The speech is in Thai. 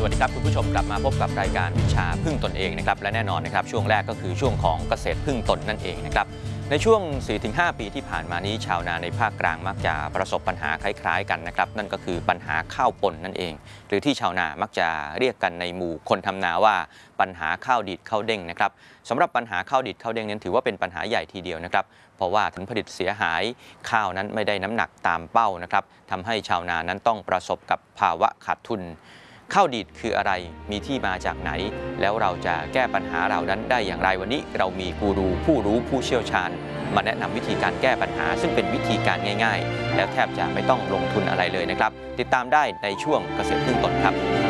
วัสดีครับคุณผู้ชมกลับมาพบกับรายการวิชาพึ่งตนเองนะครับและแน่นอนนะครับช่วงแรกก็คือช่วงของเกษตรพึ่งตนนั่นเองนะครับในช่วง 4-5 ปีที่ผ่านมานี้ชาวนาในภาคกลางมักจะประสบปัญหาคล้ายๆกันนะครับนั่นก็คือปัญหาข้าวปนนั่นเองหรือที่ชาวนามักจะเรียกกันในหมู่คนทำนาว่าปัญหาข้าวดีดข้าวเด้งนะครับสำหรับปัญหาข้าวดีดข้าวเด้งนั้นถือว่าเป็นปัญหาใหญ่ทีเดียวนะครับเพราะว่าผลผลิตเสียหายข้าวนั้นไม่ได้น้ำหนักตามเป้านะครับทำให้ชาวนานั้นต้องประสบกับภาวะขาดทุนข้าวดีดคืออะไรมีที่มาจากไหนแล้วเราจะแก้ปัญหาเรานั้นได้อย่างไรวันนี้เรามีกูรูผู้รู้ผู้เชี่ยวชาญมาแนะนำวิธีการแก้ปัญหาซึ่งเป็นวิธีการง่ายๆแล้วแทบจะไม่ต้องลงทุนอะไรเลยนะครับติดตามได้ในช่วงเกษตรพึ่งตนครับ